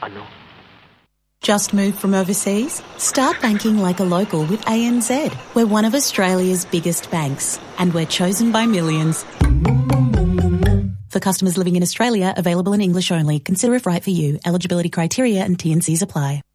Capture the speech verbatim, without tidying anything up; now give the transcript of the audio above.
Ano? Just moved from overseas? Start banking like a local with A N Z. We're one of Australia's biggest banks, and we're chosen by millions. For customers living in Australia, available in English only. Consider if right for you. Eligibility criteria and T and Cs apply.